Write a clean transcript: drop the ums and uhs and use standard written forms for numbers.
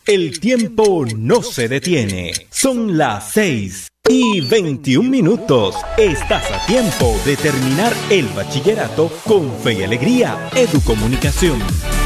El tiempo no se detiene. Son las 6:21. Estás a tiempo de terminar el bachillerato con fe y alegría. Educomunicación.